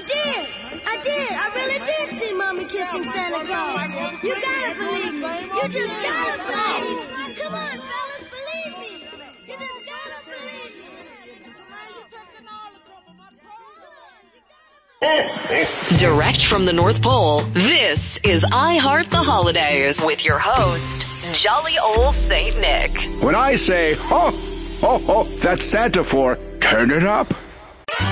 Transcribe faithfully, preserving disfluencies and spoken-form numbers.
did. I did. I really did see Mommy kissing Santa Claus. You gotta believe me. You just gotta believe me. Come on, fellas, believe me. You just gotta believe me. Direct from the North Pole, this is I Heart the Holidays with your host, Jolly Old Saint Nick. When I say, ho, ho, ho, that's Santa for turn it up.